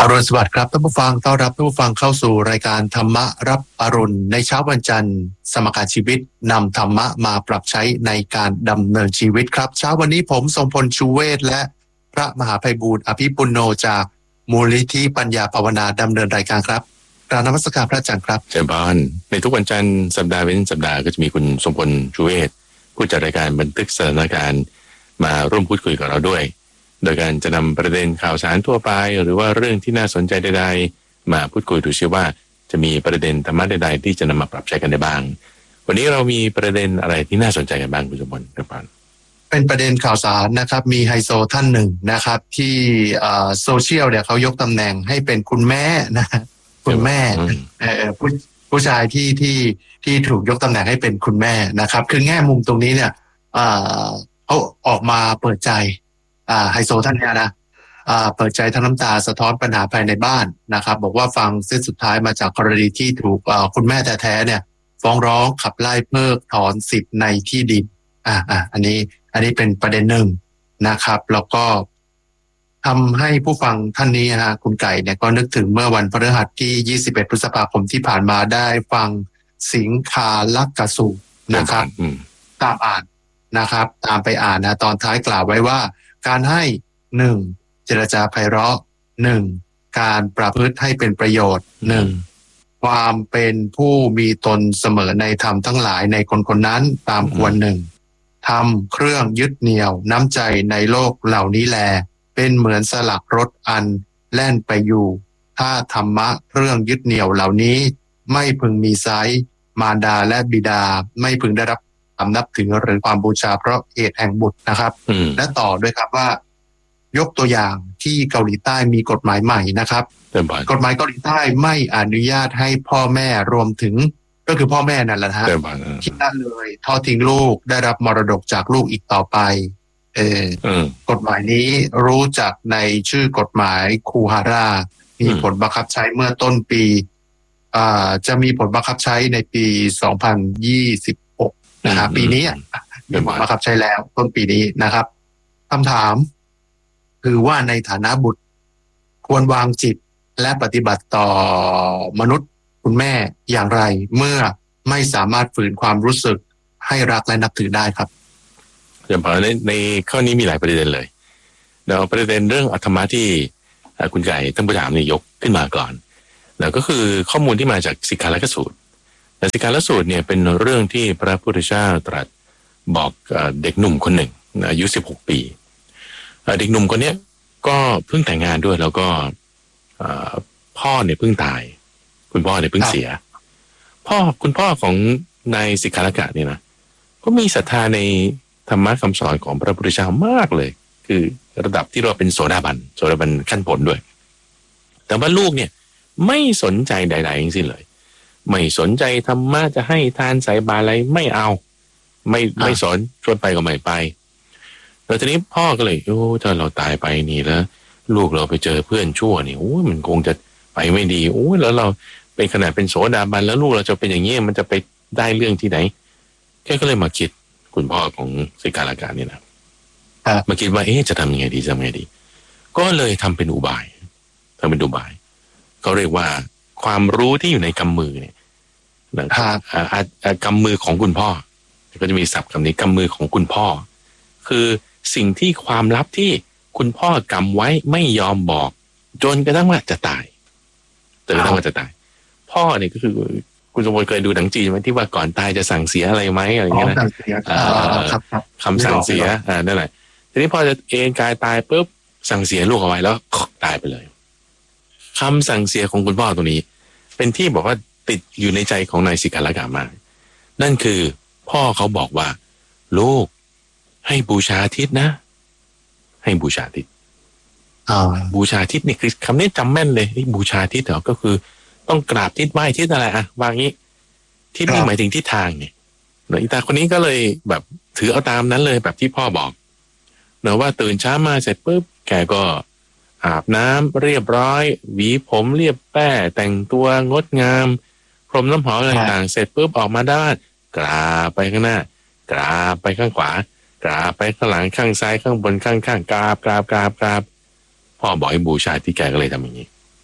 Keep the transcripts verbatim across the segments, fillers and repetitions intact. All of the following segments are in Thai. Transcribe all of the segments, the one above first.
อรุณสวัสดิ์ครับท่านผู้ฟังต้อนรับท่านผู้ฟังเข้าสู่รายการธรรมะรับอรุณในเช้าวันจันทร์สมการชีวิตนำธรรมะมาปรับใช้ในการดำเนินชีวิตครับเช้าวันนี้ผมทรงพลชูเวศและพระมหาไพบูลย์อภิปุณโญจากมูลนิธิปัญญาภาวนาดำเนินรายการครับกราบนมัสการพระอาจารย์ครับเชิญพรในทุกวันจันทร์สัปดาห์เว้นสัปดาห์ก็จะมีคุณทรงพลชูเวศผู้จัดรายการบันทึกสถานการณ์มาร่วมพูดคุยกับเราด้วยโดยการจะนำประเด็นข่าวสารทั่วไปหรือว่าเรื่องที่น่าสนใจใดๆมาพูดคุยดูเชื่อว่าจะมีประเด็นธรรมะใดๆที่จะนำมาปรับใช้กันได้บ้างวันนี้เรามีประเด็นอะไรที่น่าสนใจกันบ้างคุณสมบัติครับเป็นประเด็นข่าวสารนะครับมีไฮโซท่านหนึ่งนะครับที่โซเชียลเนี่ยเขายกตำแหน่งให้เป็นคุณแม่นะคุณแม่เออผู้ผู้ชายที่ที่ที่ถูกยกตำแหน่งให้เป็นคุณแม่นะครับคือแง่มุมตรงนี้เนี่ยเขาออกมาเปิดใจอ่าไฮโซท่านเนี้ยนะอ่าเปิดใจทั้งน้ำตาสะท้อนปัญหาภายในบ้านนะครับบอกว่าฟังเส้นสุดท้ายมาจากกรณีที่ถูกอ่าคุณแม่แท้ๆเนี่ยฟ้องร้องขับไล่เพิกถอนสิทธิ์ในที่ดินอ่าอ่าอันนี้อันนี้เป็นประเด็นหนึ่งนะครับแล้วก็ทำให้ผู้ฟังท่านนี้ฮะคุณไก่เนี่ยก็นึกถึงเมื่อวันพฤหัสที่ยี่สิบเอ็ดพฤษภาคมที่ผ่านมาได้ฟังสิงคาลักกสูตรนะครับตามอ่านนะครับตามไปอ่านนะตอนท้ายกล่าวไว้ว่าการให้หนึ่งเจรจาไพเราะหนึ่งการประพฤติให้เป็นประโยชน์หนึ่งความเป็นผู้มีตนเสมอในธรรมทั้งหลายในคนคนนั้นตามควรหนึ่งทำเครื่องยึดเหนี่ยวน้ำใจในโลกเหล่านี้แลเป็นเหมือนสลักรถอันแล่นไปอยู่ถ้าธรรมะเครื่องยึดเหนี่ยวเหล่านี้ไม่พึงมีไซส์มารดาและบิดาไม่พึงได้รับความนับถือหรือความบูชาเพราะเหตุแห่งบุตรนะครับและต่อด้วยครับว่ายกตัวอย่างที่เกาหลีใต้มีกฎหมายใหม่นะครับกฎหมายเกาหลีใต้ไม่อนุญาตให้พ่อแม่รวมถึงก็คือพ่อแม่นั่นแหละฮะคิดได้เลยทอดทิ้งลูกได้รับมรดกจากลูกอีกต่อไปเออกฎหมายนี้รู้จักในชื่อกฎหมายคูฮาร่ามีผลบังคับใช้เมื่อต้นปีอ่าจะมีผลบังคับใช้ในปีสองพันยี่สิบหกนะครับปีนี้มีผลบังคับใช้แล้วต้นปีนี้นะครับคำถามคือว่าในฐานะบุตรควรวางจิตและปฏิบัติต่อมนุษย์คุณแม่อย่างไรเมื่อไม่สามารถฝืนความรู้สึกให้รักและนับถือได้ครับอย่างพอในในข้อนี้มีหลายประเด็นเลยเราประเด็นเรื่องธรรมะที่คุณไก่ท่านผู้ถามนี่ยกขึ้นมาก่อนแล้วก็คือข้อมูลที่มาจากสิกขาลักสูตรแต่สิกขาลักสูตรเนี่ยเป็นเรื่องที่พระพุทธเจ้าตรัสบอกเด็กหนุ่มคนหนึ่งอายุสิบหกปีเด็กหนุ่มคนนี้ก็เพิ่งแต่งงานด้วยแล้วก็พ่อเนี่ยเพิ่งตายคุณพ่อเนี่ยเพิ่งเสียพ่อคุณพ่อของนายสิกขาลักษณ์เนี่ยนะก็มีศรัทธาในธรรมะคำสอนของพระพุทธเจ้ามากเลยคือระดับที่เราเป็นโสดาบันโสดาบันขั้นผลด้วยแต่ว่าลูกเนี่ยไม่สนใจใดๆทั้งสิ้นเลยไม่สนใจธรรมะจะให้ทานใส่บาตรอะไรไม่เอาไม่ไม่สอนชวนไปก็ไม่ไปแล้วทีนี้พ่อก็เลยโอ้ถ้าเราตายไปนี่แล้วลูกเราไปเจอเพื่อนชั่วนี่โอ้มันคงจะไปไม่ดีโอ้แล้วเราเป็นขนาดเป็นโสดาบันแล้วลูกเราจะเป็นอย่างนี้มันจะไปได้เรื่องที่ไหนแกก็เลยมาคิดคุณพ่อของสิกขาลักษณ์นี่นะมาคิดว่าเอ๊ะจะทำยังไงดีจะทำยังไงดีก็เลยทำเป็นอุบายทำเป็นอุบายเขาเรียกว่าความรู้ที่อยู่ในกำมือเนี่ยนะครับกำมือของคุณพ่อก็จะมีศัพท์คำนี้กำมือของคุณพ่อคือสิ่งที่ความลับที่คุณพ่อกำไว้ไม่ยอมบอกจนกระทั่งว่าจะตายจนกระทั่งว่าจะตายพ่อเนี่ยก็คือคุณสมบูรณ์เคยดูหนังจีนไหมที่ว่าก่อนตายจะสั่งเสียอะไรไหมอะไรอย่างเงี้ยนะคำสั่งเสียอ่านั่นแหละทีนี้พอจะเอนกายตายปุ๊บสั่งเสียลูกเอาไว้แล้วตายไปเลยคำสั่งเสียของคุณพ่อตรงนี้เป็นที่บอกว่าติดอยู่ในใจของนายสิกขาลักษณ์มากนั่นคือพ่อเขาบอกว่าลูกให้บูชาอาทิตย์นะให้บูชาอาทิตย์บูชาอาทิตย์นี่คือคำนี้จำแม่นเลยบูชาอาทิตย์เหรอก็คือต้องกราบทิศไหว้ทิศอะไรอะวางงี้ทิศนี่หมายถึงทิศทางเนี่ยอีตาคนนี้ก็เลยแบบถือเอาตามนั้นเลยแบบที่พ่อบอกเนอะว่าตื่นเช้ามาเสร็จปุ๊บแกก็อาบน้ำเรียบร้อยหวีผมเรียบแป้แต่งตัวงดงามพรมน้ำหอมอะไรต่างๆเสร็จปุ๊บออกมาด้านกราบไปข้างหน้ากราบไปข้างขวากราบไปข้างหลังข้างซ้ายข้างบนข้างข้างกราบกราบกราบกราบพ่อบอกให้บูชาที่แกก็เลยทำอย่างนี้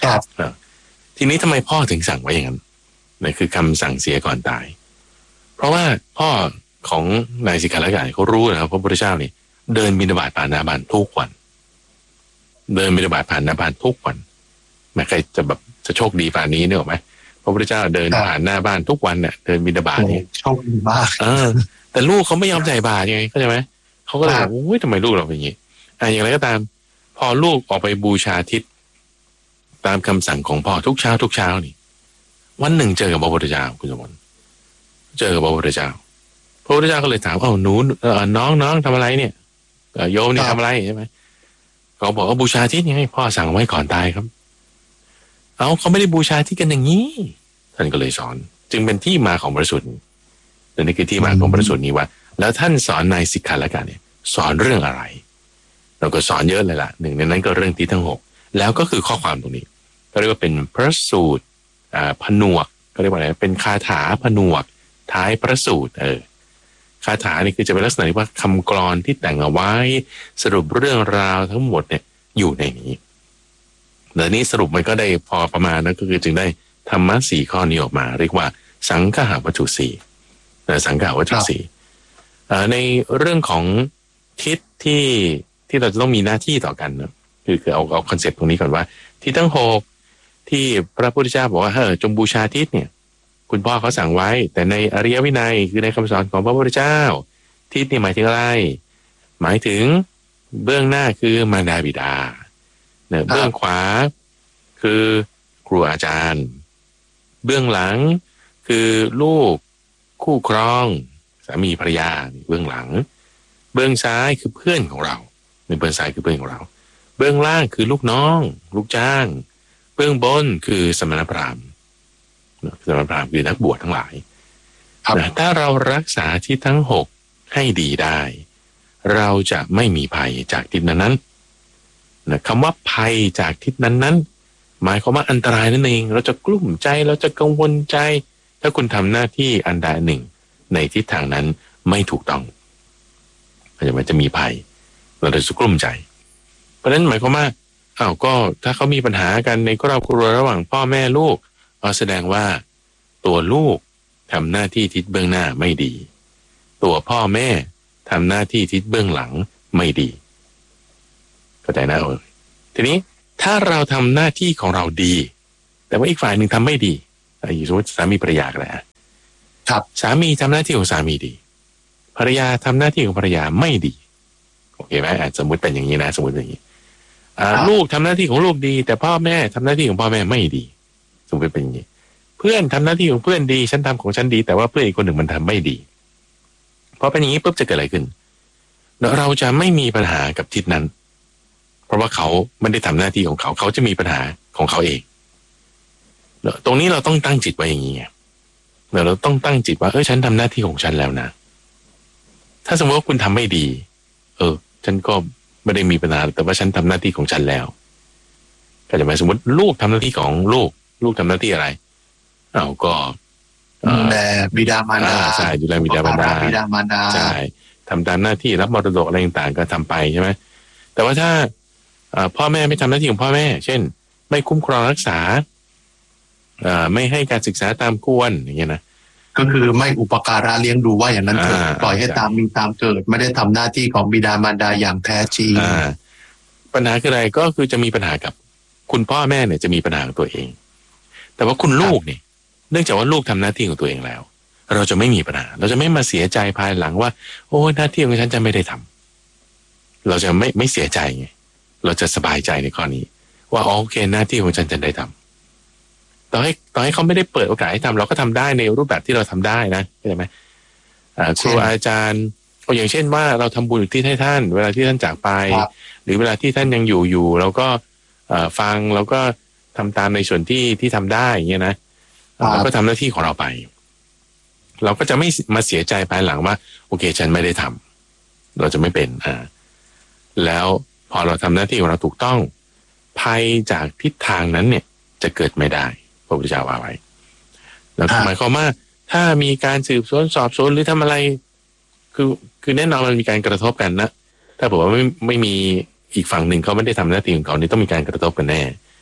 ครับทีนี้ทำไมพ่อถึงสั่งไว้อย่างนั้นนั่นคือคำสั่งเสียก่อนตายเพราะว่าพ่อของนายสิกขาละกะเขารู้นะครับพระพุทธเจ้านี่เดินบิณฑบาตผ่านหน้าบ้านทุกวันเดินบิณฑบาตผ่านหน้าบ้านทุกวันแม้ใครจะแบบจะโชคดีป่านนี้เนี่ยหรอไหมพระพุทธเจ้าเดินผ่านหน้าบ้านทุกวันเนี่ยเดินบิณฑบาตนี่โชคดีมากเออแต่ลูกเขาไม่ยอมใส่บาตรไงเข้าใจไหมเขาก็เลยบอกโอ้ยทำไมลูกเราเป็นอย่างนี้อ่ะอย่างไรก็ตามพอลูกออกไปบูชาทิศตามคำสั่งของพ่อทุกเช้าทุกเช้านี่วันหนึ่งเจอกับพระพุทธเจ้าคุณสมบัติเจอกับพระพุทธเจ้าพระพุทธเจ้าก็เลยถามเอ้าหนูน้องน้องทำอะไรเนี่ยโยมนี่ทำอะไรใช่ไหมเขาบอกว่าบูชาทิศไงพ่อสั่งไว้ก่อนตายครับเอาเขาไม่ได้บูชาทิศกันอย่างนี้ท่านก็เลยสอนจึงเป็นที่มาของพระสูตรนี่คือที่มาของพระสูตรนี้ว่าแล้วท่านสอนในสิกขาละกะเนี่ยสอนเรื่องอะไรเราก็สอนเยอะเลยล่ะหนึ่งในนั้นก็เรื่องที่ทั้งหกแล้วก็คือข้อความตรงนี้ก็เรียกว่าเป็นพระสูตรอ่าผนวกก็เรียกว่าอะไรเป็นคาถาผนวกท้ายพระสูตรเออคาถานี่คือจะเป็นลักษณะที่ว่าคำกลอนที่แต่งเอาไว้สรุปเรื่องราวทั้งหมดเนี่ยอยู่ในนี้เดี๋ยวนี้สรุปมันก็ได้พอประมาณนั้นก็คือจึงได้ธรรมะสี่ข้อนี้ออกมาเรียกว่าสังฆะวัตถุสี่สังฆะวัตถุสี่ในเรื่องของทิศที่ที่เราจะต้องมีหน้าที่ต่อกันนะคือคือเอาเอาคอนเซ็ปต์ตรงนี้ก่อนว่าทิศทั้งหกที่พระพุทธเจ้าบอกว่าเฮ้ยจงบูชาทิศเนี่ยคุณพ่อเขาสั่งไว้แต่ในอริยวินัยคือในคำสอนของพระพุทธเจ้าทิศนี่หมายถึงอะไรหมายถึงเบื้องหน้าคือมารดาบิดาเนี่ยเบื้องขวาคือครูอาจารย์เบื้องหลังคือลูกคู่ครองสามีภรรยาเบื้องหลังเบื้องซ้ายคือเพื่อนของเราในเบื้องซ้ายคือเพื่อนของเราเบื้องล่างคือลูกน้องลูกจ้างเบื้องบนคือสมณพราหมณ์สมณพราหมณ์คือนักบวชทั้งหลายถ้าเรารักษาที่ทั้งหกให้ดีได้เราจะไม่มีภัยจากทิศนั้นนะคำว่าภัยจากทิศนั้นๆหมายความว่าอันตรายนั่นเองเราจะกลุ้มใจเราจะกังวลใจถ้าคุณทำหน้าที่อันใดหนึ่งในทิศทางนั้นไม่ถูกต้องอาจจะมันจะมีภัยเราจะกลุ้มใจเพราะฉะนั้นหมายความว่าอ้าวก็ถ้าเขามีปัญหากันในครอบครัวระหว่างพ่อแม่ลูกก็แสดงว่าตัวลูกทำหน้าที่ทิศเบื้องหน้าไม่ดีตัวพ่อแม่ทำหน้าที่ทิศเบื้องหลังไม่ดีเข้าใจนะเออทีนี้ถ้าเราทำหน้าที่ของเราดีแต่ว่าอีกฝ่ายหนึ่งทำไม่ดีอย่างสมมติสามีภรรยากันแล้วครับสามีทำหน้าที่ของสามีดีภรรยาทำหน้าที่ของภรรยาไม่ดีโอเคไหมสมมติเป็นอย่างนี้นะสมมติอย่างนี้ลูกทำหน้าที่ของลูกดีแต่พ่อแม่ทำหน้าที่ของพ่อแม่ไม่ดีสมมติเป็นอย่างนี้เพื่อนทำหน้าที่ของเพื่อนดีฉันทำของฉันดีแต่ว่าเพื่อนอีกคนหนึ่งมันทำไม่ดีพอเป็นอย่างนี้ปุ๊บจะเกิดอะไรขึ้นเราจะไม่มีปัญหากับทิศนั้นเพราะว่าเขาไม่ได้ทำหน้าที่ของเขาเขาจะมีปัญหาของเขาเองตรงนี้เราต้องตั้งจิตไว้อย่างนี้เราต้องตั้งจิตว่าเออฉันทำหน้าที่ของฉันแล้วนะถ้าสมมติว่าคุณทำไม่ดีเออฉันก็ไม่ได้มีปัญหาแต่ว่าฉันทำหน้าที่ของฉันแล้วก็จะหมายสมมติลูกทำหน้าที่ของลูกลูกทำหน้าที่อะไรอ้าวก็ดูแลบิดามารดาใช่ดูแลบิดามารดาบิดามารดาใช่ทำตามหน้าที่รับมรดกอะไรต่างๆก็ทำไปใช่ไหมแต่ว่าถ้าพ่อแม่ไม่ทำหน้าที่ของพ่อแม่เช่นไม่คุ้มครองรักษาไม่ให้การศึกษาตามควรอย่างเงี้ยนะก็คือไม่อุปการะเลี้ยงดูว่าอย่างนั้นเถอะปล่อยให้ตามมีตามเกิดไม่ได้ทำหน้าที่ของบิดามารดาอย่างแท้จริงปัญหาคืออะไรก็คือจะมีปัญหากับคุณพ่อแม่เนี่ยจะมีปัญหาของตัวเองแต่ว่าคุณลูกเนี่ยเนื่องจากว่าลูกทำหน้าที่ของตัวเองแล้วเราจะไม่มีปัญหาเราจะไม่มาเสียใจภายหลังว่าโอ้หน้าที่ของฉันจะไม่ได้ทำเราจะไม่ไม่เสียใจไงเราจะสบายใจในข้อนี้ว่าโอเคหน้าที่ของฉันจะได้ทำต่อให้ต่อให้เขาไม่ได้เปิดโอกาสให้ทำเราก็ทำได้ในรูปแบบที่เราทำได้นะเข้าใจไหมครูอาจารย์ก็อย่างเช่นว่าเราทำบุญอุทิศให้ท่านเวลาที่ท่านจากไปหรือเวลาที่ท่านยังอยู่อยู่เราก็ฟังแล้วก็ทำตามในส่วนที่ที่ทำได้อย่างเงี้ยนะเราก็ทำหน้าที่ของเราไปเราก็จะไม่มาเสียใจภายหลังว่าโอเคฉันไม่ได้ทำเราจะไม่เป็นอ่าแล้วพอเราทำหน้าที่ของเราถูกต้องภัยจากทิศทางนั้นเนี่ยจะเกิดไม่ได้พระพุทธเจ้าว่าไว้แล้วหมายความว่าถ้ามีการสืบสวนสอบสวนหรือทำอะไรคือคือแน่นอนมันมีการกระทบกันนะถ้าบอกว่าไม่ไม่มีอีกฝั่งหนึ่งเขาไม่ได้ทำหน้าที่ของเขานี่ต้องมีการกระทบกันแน่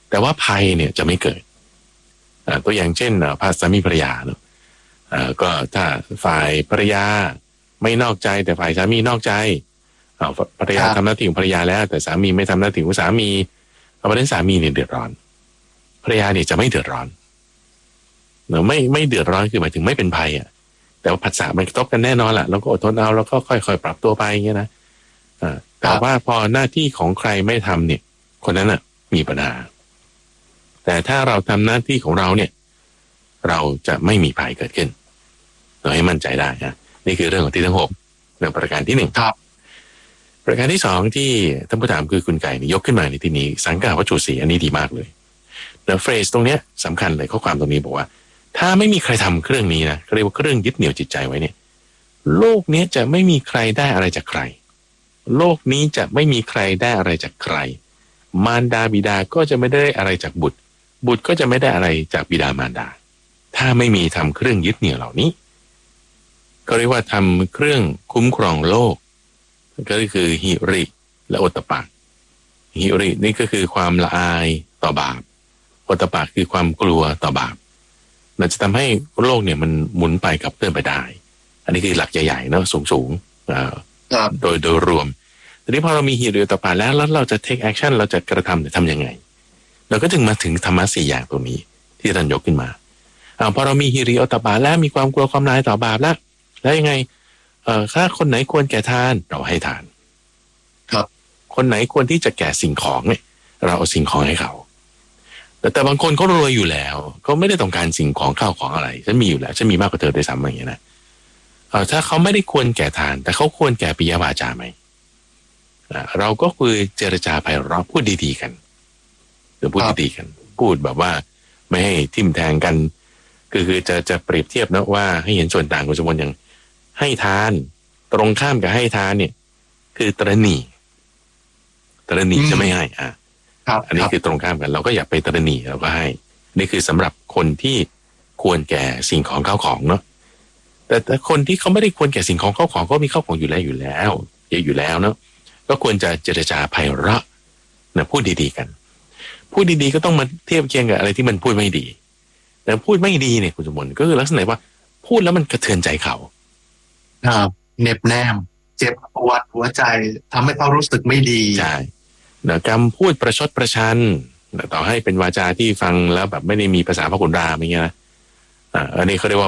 แต่ว่าภัยเนี่ยจะไม่เกิดตัวอย่างเช่นภาสามีภรรยาเนาะก็ถ้าฝ่ายภรรยาไม่นอกใจแต่ฝ่ายสามีนอกใจภรรยาทำหน้าที่ของภรรยาแล้วแต่สามีไม่ทำหน้าที่ของสามีเพราะฉะนั้นสามีเนี่ยเดือดร้อนภรรยาเนี่ยจะไม่เดือดร้อนเนาะไม่ไม่เดือดร้อนคือหมายถึงไม่เป็นภัยอ่ะแต่ว่าผัสสะมันกระทบกันแน่นอนแหละเราก็อดทนเอาแล้วก็ค่อยๆปรับตัวไปอย่างเงี้ยนะแต่ว่าพอหน้าที่ของใครไม่ทำเนี่ยคนนั้นอ่ะมีปัญหาแต่ถ้าเราทำหน้าที่ของเราเนี่ยเราจะไม่มีภัยเกิดขึ้นเราให้มั่นใจได้นะนี่คือเรื่องของที่ทั้งหกเรื่องประการที่หนึ่งครับประการที่สองที่ท่านผู้ถามคือคุณไก่ยกขึ้นมาในที่นี้สังกัดวัตถุสีอันนี้ดีมากเลยแต่เฟรสตรงเนี้ยสำคัญเลยข้อความตรงนี้บอกว่าถ้าไม่มีใครทำเครื่องนี้นะเรียกว่าเครื่องยึดเหนี่ยวจิตใจไว้เนี่ยโลกนี้จะไม่มีใครได้อะไรจากใครโลกนี้จะไม่มีใครได้อะไรจากใครมารดาบิดาก็จะไม่ได้อะไรจากบุตรบุตรก็จะไม่ได้อะไรจากบิดามารดาถ้าไม่มีทำเครื่องยึดเหนี่ยวเหล่านี้ก็เรียกว่าทำเครื่องคุ้มครองโลกก็คือหิริและโอตตัปปะหิรินี่ก็คือความละอายต่อบาปโอตตัปปะคือความกลัวต่อบาปมันจะทำให้โลกเนี่ยมันหมุนไปกับเคลื่อนไปได้อันนี้คือหลักใหญ่ๆเนาะสูงๆโดยโดยรวมทีนี้พอเรามีหิริโอตตัปปะแล้วแล้วเราจะ take action เราจะกระทำเนี่ยทำยังไงเราก็ถึงมาถึงธรรมะสี่อย่างตรงนี้ที่ท่านยกขึ้นมาอ่าพอเรามีหิริโอตตัปปะแล้วมีความกลัวความละอายต่อบาปแล้วแล้วยังไงเอ่อถ้าคนไหนควรแก่ทานเราให้ทานครับคนไหนควรที่จะแก่สิ่งของเนี่ยเราเอาสิ่งของให้เขาแต่แต่บางคนเขารวยอยู่แล้วเขาไม่ได้ต้องการสิ่งของข้าวของอะไรฉันมีอยู่แล้วฉันมีมากกว่าเธอด้วยซ้ำอย่างเงี้ยนะเออถ้าเขาไม่ได้ควรแก่ทานแต่เขาควรแก่ปิยวาจาไหมอ่าเราก็คุยเจรจาไพเราะพูดดีๆกันหรือพูดดีๆกันพูดแบบว่าไม่ให้ทิ่มแทงกันคือคือจะจะเปรียบเทียบนะว่าให้เห็นส่วนต่างของสมมติอย่างให้ทานตรงข้ามกับให้ทานเนี่ยคือตระหนี่ตระหนี่จะไม่ให้อ่ะอันนี้คือตรงข้ามกันเราก็อย่าไปตระหนี่เราก็ให้นี่คือสำหรับคนที่ควรแก่สิ่งของข้าวของเนาะแต่แต่คนที่เขาไม่ได้ควรแก่สิ่งของข้าวของก็มีข้าวของอยู่แล้วอยู่แล้วเยอะอยู่แล้วเนาะก็ควรจะเจรจาไพเราะนะพูดดีๆกันพูดดีๆก็ต้องมาเทียบเคียงกับอะไรที่มันพูดไม่ดีแต่พูดไม่ดีเนี่ยคุณสมบัติก็คือลักษณะว่าพูดแล้วมันกระเทือนใจเขาครับเน็บแนมเจ็บปวดหัวใจทำให้เขารู้สึกไม่ดีใช่นะคำพูดประชดประชันต่อให้เป็นวาจาที่ฟังแล้วแบบไม่ได้มีภาษาพระคุณรามอย่างเงี้ยนะอ่าอันนี้เขาเรียกว่า